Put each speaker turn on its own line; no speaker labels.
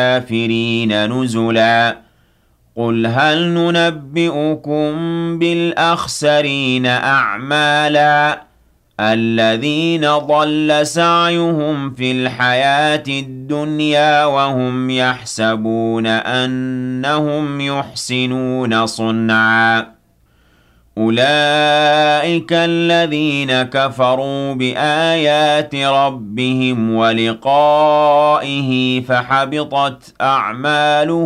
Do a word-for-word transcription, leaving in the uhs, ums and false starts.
الكافرين نزلا قل هل ننبئكم بالأخسرين أعمالا الذين ضل سعيهم في الحياة الدنيا وهم يحسبون أنهم يحسنون صنعا أولئك الذين كفروا بآيات ربهم ولقائه فحبطت أعمالهم